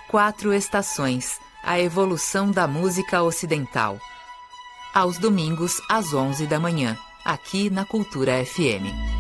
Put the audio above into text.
Quatro Estações, a evolução da música ocidental. Aos domingos, às 11 da manhã, aqui na Cultura FM.